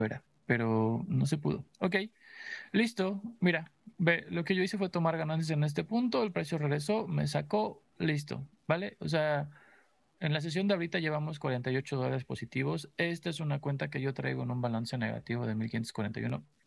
pero no se pudo. Ok, listo. Mira, ve, lo que yo hice fue tomar ganancias en este punto, el precio regresó, me sacó, listo, ¿vale? O sea, en la sesión de ahorita llevamos $48 positivos. Esta es una cuenta que yo traigo en un balance negativo de 1541.